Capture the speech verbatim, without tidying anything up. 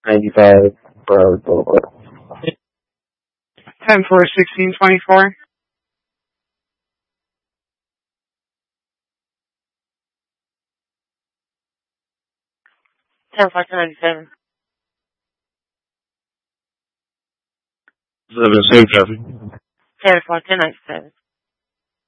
ninety-five Broward Boulevard. ten four sixteen twenty-four. ten four ninety-seven. Seven same traffic. ten four ten ninety-seven.